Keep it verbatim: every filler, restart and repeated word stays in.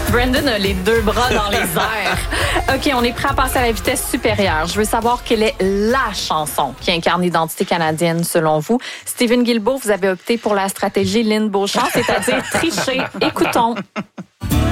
Brandon a les deux bras dans les airs. OK, on est prêt à passer à la vitesse supérieure. Je veux savoir quelle est la chanson qui incarne l'identité canadienne selon vous. Steven Guilbeault, vous avez opté pour la stratégie Lynn Beauchamp, c'est-à-dire tricher. Écoutons.